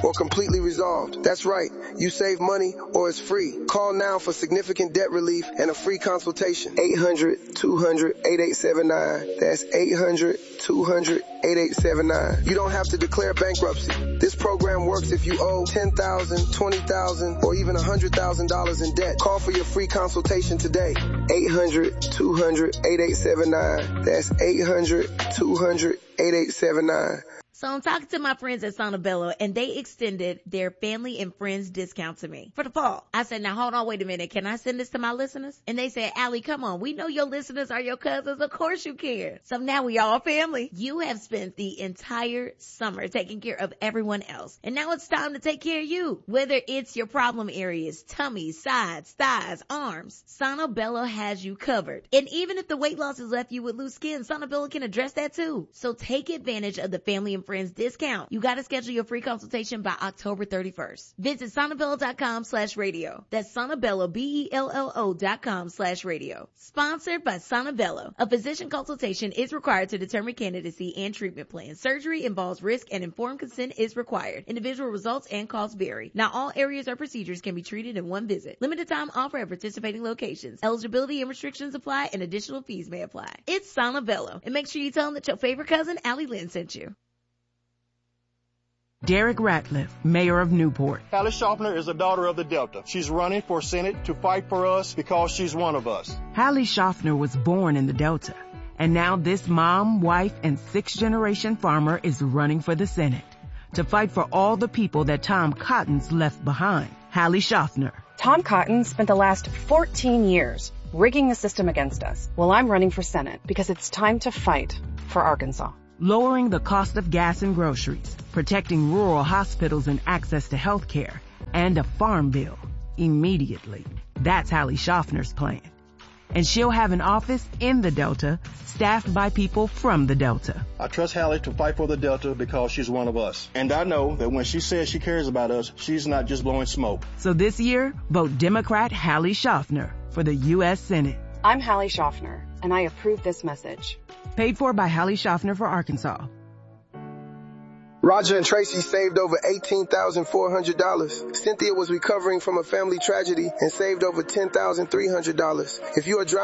or completely resolved. That's right. You save money or it's free. Call now for significant debt relief and a free consultation. 800-200-8879. That's 800-200-8879. You don't have to declare bankruptcy. This program works if you owe $10,000, $20,000, or even $100,000 in debt. Call for your free consultation today. 800-200-8879. That's 800-200-8879. So I'm talking to my friends at Sonobello, and they extended their family and friends discount to me for the fall. I said, now hold on, wait a minute. Can I send this to my listeners? And they said, Allie, come on. We know your listeners are your cousins. Of course you can. So now we all family. You have spent the entire summer taking care of everyone else. And now it's time to take care of you. Whether it's your problem areas, tummy, sides, thighs, arms, Sonobello has you covered. And even if the weight loss has left you with loose skin, Sonobello can address that too. So take advantage of the family and friends discount. You got to schedule your free consultation by October 31st. Visit sonobello.com/radio. That's Sonobello, BELLO.com/radio. Sponsored by Sonobello. A physician consultation is required to determine candidacy and treatment plan. Surgery involves risk and informed consent is required. Individual results and costs vary. Not all areas or procedures can be treated in one visit. Limited time offer at participating locations. Eligibility and restrictions apply and additional fees may apply. It's Sonobello. And make sure you tell them that your favorite cousin, Allie Lynn, sent you. Derek Ratliff, mayor of Newport. Hallie Schaffner is a daughter of the Delta. She's running for Senate to fight for us because she's one of us. Hallie Schaffner was born in the Delta, and now this mom, wife, and sixth-generation farmer is running for the Senate to fight for all the people that Tom Cotton's left behind. Hallie Schaffner. Tom Cotton spent the last 14 years rigging the system against us. Well, I'm running for Senate because it's time to fight for Arkansas. Lowering the cost of gas and groceries, protecting rural hospitals and access to health care, and a farm bill immediately. That's Hallie Schaffner's plan. And she'll have an office in the Delta, staffed by people from the Delta. I trust Hallie to fight for the Delta because she's one of us. And I know that when she says she cares about us, she's not just blowing smoke. So this year, vote Democrat Hallie Schaffner for the U.S. Senate. I'm Hallie Schaffner, and I approve this message. Paid for by Hallie Schaffner for Arkansas. Roger and Tracy saved over $18,400. Cynthia was recovering from a family tragedy and saved over $10,300. If you are driving